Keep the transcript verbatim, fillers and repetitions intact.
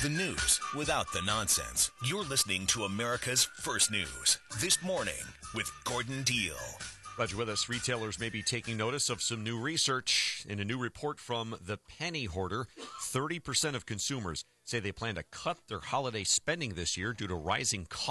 The news without the nonsense. You're listening to America's First News. This morning with Gordon Deal. Glad you're with us. Retailers may be taking notice of some new research. In a new report from the Penny Hoarder, thirty percent of consumers say they plan to cut their holiday spending this year due to rising costs.